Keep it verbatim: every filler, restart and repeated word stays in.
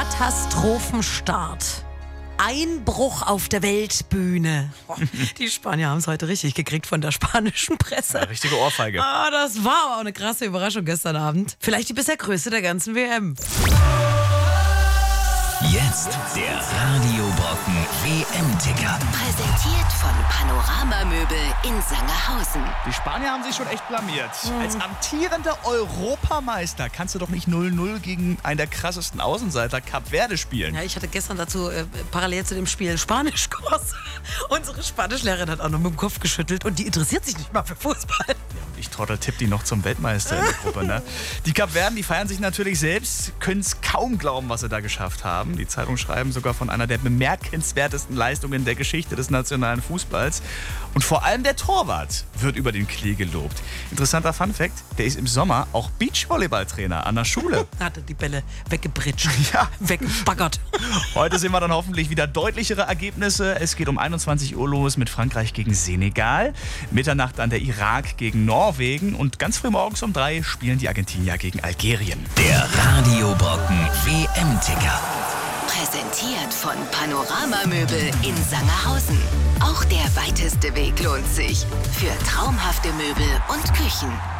Katastrophenstart. Einbruch auf der Weltbühne. Oh, die Spanier haben es heute richtig gekriegt von der spanischen Presse. Ja, richtige Ohrfeige. Ah, das war aber auch eine krasse Überraschung gestern Abend. Vielleicht die bisher größte der ganzen W M. Jetzt der Radiobrocken W M-Ticker. Präsentiert von Panorama Möbel in Sangerhausen. Die Spanier haben sich schon echt blamiert. Als amtierender Europameister kannst du doch nicht null null gegen einen der krassesten Außenseiter Kap Verde spielen. Ja, ich hatte gestern dazu äh, parallel zu dem Spiel Spanischkurs. Unsere Spanischlehrerin hat auch noch mit dem Kopf geschüttelt und die interessiert sich nicht mal für Fußball. Ich Trottel tipp die noch zum Weltmeister in der Gruppe. Ne? Die Kapverden, die feiern sich natürlich selbst, können es kaum glauben, was sie da geschafft haben. Die Zeitungen schreiben sogar von einer der bemerkenswertesten Leistungen der Geschichte des nationalen Fußballs. Und vor allem der Torwart wird über den Klee gelobt. Interessanter Funfact, der ist im Sommer auch Beachvolleyballtrainer an der Schule. Hatte die Bälle weggebritscht, Ja. weggebaggert. Heute sehen wir dann hoffentlich wieder deutlichere Ergebnisse. Es geht um einundzwanzig Uhr los mit Frankreich gegen Senegal. Mitternacht dann der Irak gegen Norwegen. Und ganz früh morgens um drei spielen die Argentinier gegen Algerien. Der Radiobrocken W M-Ticker. Präsentiert von Panorama Möbel in Sangerhausen. Auch der weiteste Weg lohnt sich. Für traumhafte Möbel und Küchen.